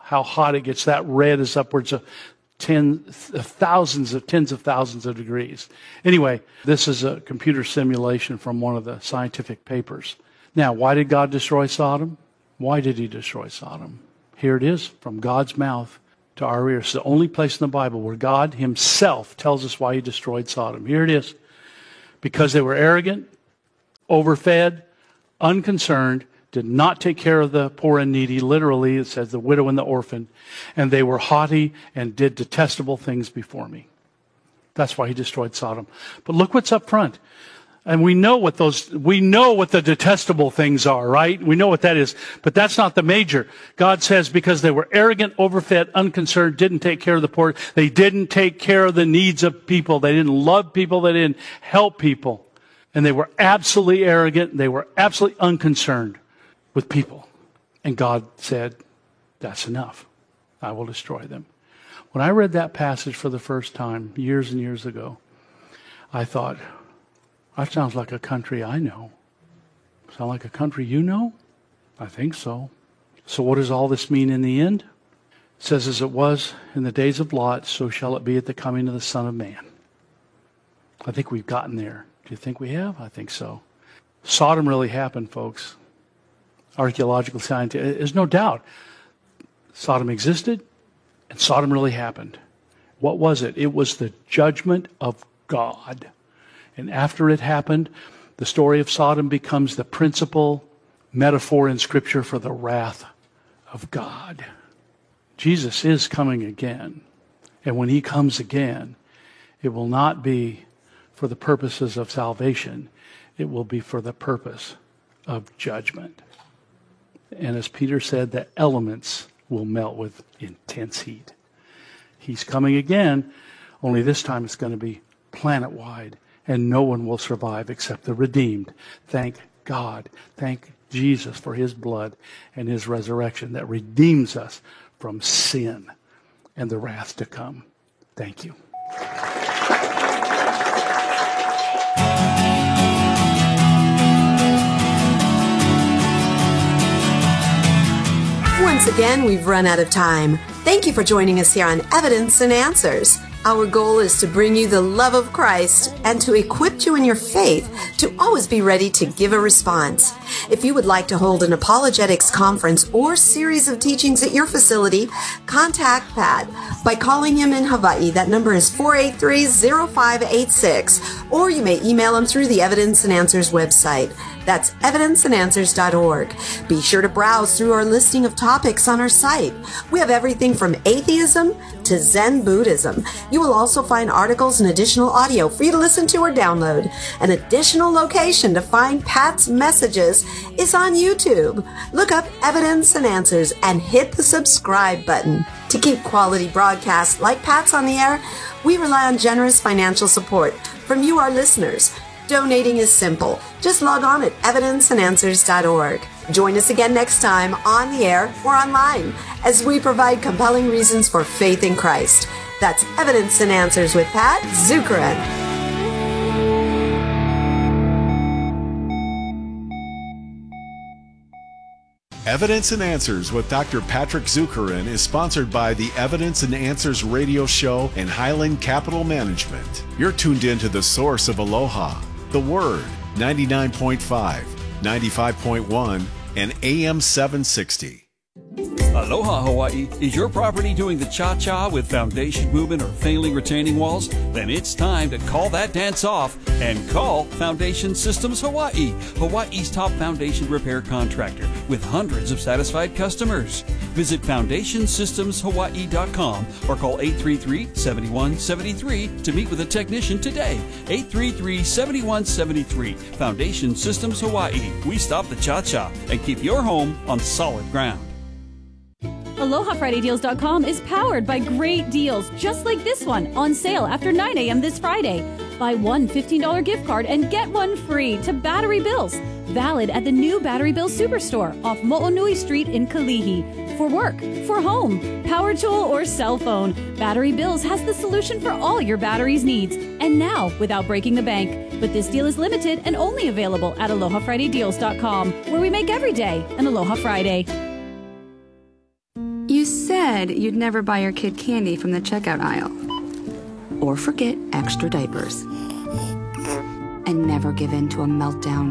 Speaker 16: how hot it gets. That red is upwards of tens of thousands of degrees. Anyway, this is a computer simulation from one of the scientific papers. Now, why did God destroy Sodom? Why did he destroy Sodom? Here it is, from God's mouth to our ears. It's the only place in the Bible where God himself tells us why he destroyed Sodom. Here it is. Because they were arrogant, overfed, unconcerned, did not take care of the poor and needy. Literally, it says the widow and the orphan. And they were haughty and did detestable things before me. That's why he destroyed Sodom. But look what's up front. And we know what the detestable things are, right? We know what that is. But that's not the major. God says because they were arrogant, overfed, unconcerned, didn't take care of the poor. They didn't take care of the needs of people. They didn't love people. They didn't help people. And they were absolutely arrogant. They were absolutely unconcerned with people. And God said, that's enough. I will destroy them. When I read that passage for the first time, years and years ago, I thought, that sounds like a country I know. Sound like a country you know? I think so. So what does all this mean in the end? It says, as it was in the days of Lot, so shall it be at the coming of the Son of Man. I think we've gotten there. Do you think we have? I think so. Sodom really happened, folks. Archaeological science, there's no doubt. Sodom existed, and Sodom really happened. What was it? It was the judgment of God. And after it happened, the story of Sodom becomes the principal metaphor in Scripture for the wrath of God. Jesus is coming again. And when he comes again, it will not be for the purposes of salvation. It will be for the purpose of judgment. And as Peter said, the elements will melt with intense heat. He's coming again, only this time it's going to be planet-wide. And no one will survive except the redeemed. Thank God. Thank Jesus for his blood and his resurrection that redeems us from sin and the wrath to come. Thank you.
Speaker 15: Once again, we've run out of time. Thank you for joining us here on Evidence and Answers. Our goal is to bring you the love of Christ and to equip you in your faith to always be ready to give a response. If you would like to hold an apologetics conference or series of teachings at your facility, contact Pat by calling him in Hawaii. That number is 483-0586, or you may email him through the Evidence and Answers website. That's evidenceandanswers.org. Be sure to browse through our listing of topics on our site. We have everything from atheism to Zen Buddhism. You will also find articles and additional audio for you to listen to or download. An additional location to find Pat's messages is on YouTube. Look up Evidence and Answers and hit the subscribe button. To keep quality broadcasts like Pat's on the air, we rely on generous financial support from you, our listeners. Donating is simple. Just log on at evidenceandanswers.org. Join us again next time on the air or online as we provide compelling reasons for faith in Christ. That's Evidence and Answers with Pat Zukeran.
Speaker 3: Evidence and Answers with Dr. Patrick Zukeran is sponsored by the Evidence and Answers radio show and Highland Capital Management. You're tuned in to the source of Aloha, the Word, 99.5, 95.1, and AM 760.
Speaker 17: Aloha Hawaii. Is your property doing the cha-cha with foundation movement or failing retaining walls? Then it's time to call that dance off and call Foundation Systems Hawaii, Hawaii's top foundation repair contractor with hundreds of satisfied customers. Visit FoundationSystemsHawaii.com or call 833-7173 to meet with a technician today. 833-7173. Foundation Systems Hawaii. We stop the cha-cha and keep your home on solid ground.
Speaker 6: AlohaFridayDeals.com is powered by great deals just like this one on sale after 9 a.m. this Friday. Buy one $15 gift card and get one free to Battery Bills. Valid at the new Battery Bills Superstore off Mo'onui Street in Kalihi. For work, for home, power tool, or cell phone, Battery Bills has the solution for all your batteries needs. And now, without breaking the bank. But this deal is limited and only available at AlohaFridayDeals.com, where we make every day an Aloha Friday.
Speaker 18: You said said you'd never buy your kid candy from the checkout aisle. Or forget extra diapers. And never give in to a meltdown.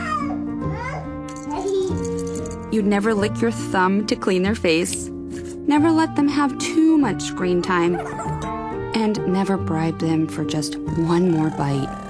Speaker 18: You'd never lick your thumb to clean their face. Never let them have too much screen time. And never bribe them for just one more bite.